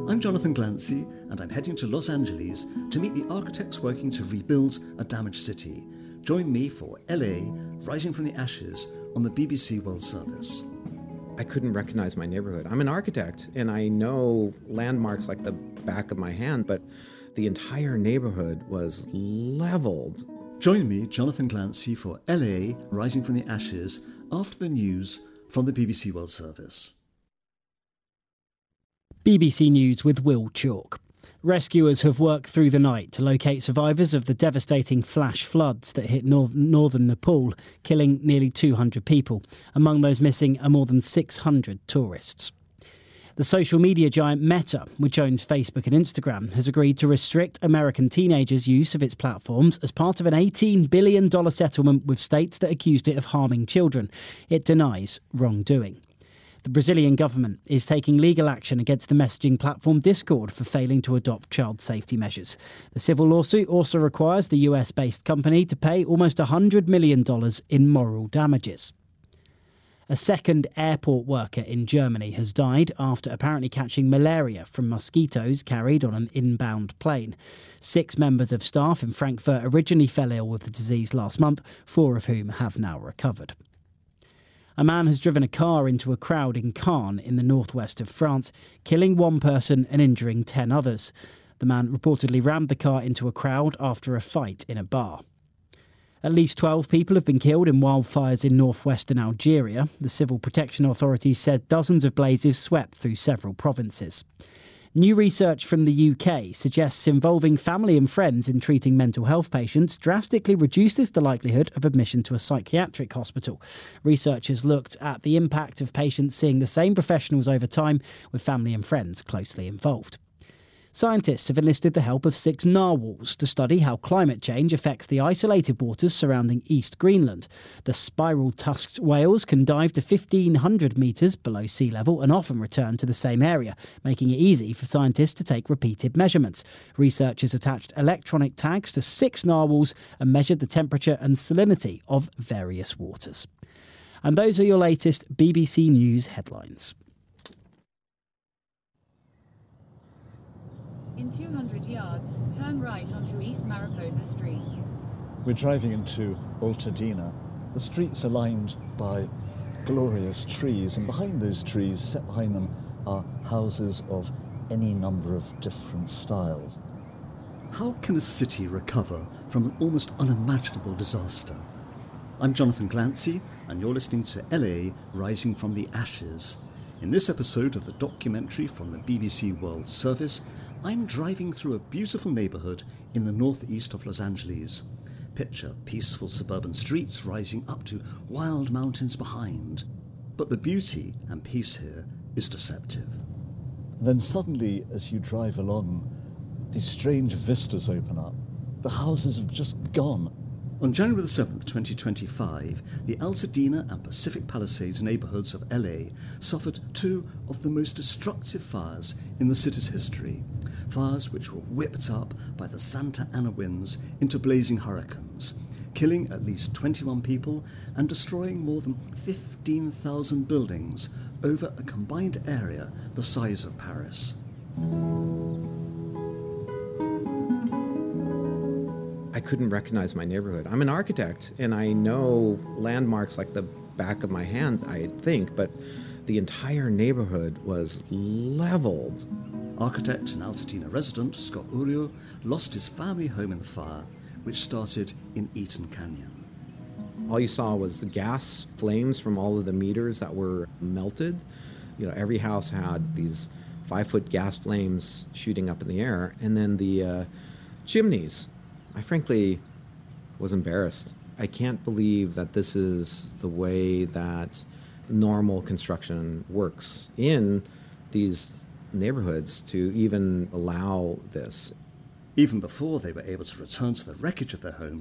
I'm Jonathan Glancy, and I'm heading to Los Angeles to meet the architects working to rebuild a damaged city. Join me for LA, Rising from the Ashes on the BBC World Service. I couldn't recognize my neighborhood. I'm an architect, and I know landmarks like the back of my hand, but the entire neighborhood was leveled. Join me, Jonathan Glancy, for LA, Rising from the Ashes, after the news from the BBC World Service. BBC News with Will Chalk. Rescuers have worked through the night to locate survivors of the devastating flash floods that hit northern Nepal, killing nearly 200 people. Among those missing are more than 600 tourists. The social media giant Meta, which owns Facebook and Instagram, has agreed to restrict American teenagers' use of its platforms as part of an $18 billion settlement with states that accused it of harming children. It denies wrongdoing. The Brazilian government is taking legal action against the messaging platform Discord for failing to adopt child safety measures. The civil lawsuit also requires the US-based company to pay almost $100 million in moral damages. A second airport worker in Germany has died after apparently catching malaria from mosquitoes carried on an inbound plane. 6 members of staff in Frankfurt originally fell ill with the disease last month, 4 of whom have now recovered. A man has driven a car into a crowd in Caen in the northwest of France, killing 1 person and injuring 10 others. The man reportedly rammed the car into a crowd after a fight in a bar. At least 12 people have been killed in wildfires in northwestern Algeria. The Civil Protection Authorities said dozens of blazes swept through several provinces. New research from the UK suggests involving family and friends in treating mental health patients drastically reduces the likelihood of admission to a psychiatric hospital. Researchers looked at the impact of patients seeing the same professionals over time, with family and friends closely involved. Scientists have enlisted the help of 6 narwhals to study how climate change affects the isolated waters surrounding East Greenland. The spiral-tusked whales can dive to 1,500 metres below sea level and often return to the same area, making it easy for scientists to take repeated measurements. Researchers attached electronic tags to 6 narwhals and measured the temperature and salinity of various waters. And those are your latest BBC News headlines. In 200 yards, turn right onto East Mariposa Street. We're driving into Altadena. The streets are lined by glorious trees, and behind those trees, set behind them, are houses of any number of different styles. How can a city recover from an almost unimaginable disaster? I'm Jonathan Glancy, and you're listening to LA Rising from the Ashes. In this episode of the documentary from the BBC World Service, I'm driving through a beautiful neighbourhood in the northeast of Los Angeles. Picture peaceful suburban streets rising up to wild mountains behind. But the beauty and peace here is deceptive. Then suddenly, as you drive along, these strange vistas open up. The houses have just gone. On January the 7th, 2025, the Altadena and Pacific Palisades neighbourhoods of LA suffered 2 of the most destructive fires in the city's history. Fires which were whipped up by the Santa Ana winds into blazing hurricanes, killing at least 21 people and destroying more than 15,000 buildings over a combined area the size of Paris. I couldn't recognize my neighborhood. I'm an architect, and I know landmarks like the back of my hand, I think, but the entire neighborhood was leveled. Architect and Altadena resident Scott Urio lost his family home in the fire, which started in Eaton Canyon. All you saw was the gas flames from all of the meters that were melted. You know, every house had these 5-foot gas flames shooting up in the air, and then the chimneys. I frankly was embarrassed. I can't believe that this is the way that normal construction works in these neighborhoods to even allow this. Even before they were able to return to the wreckage of their home,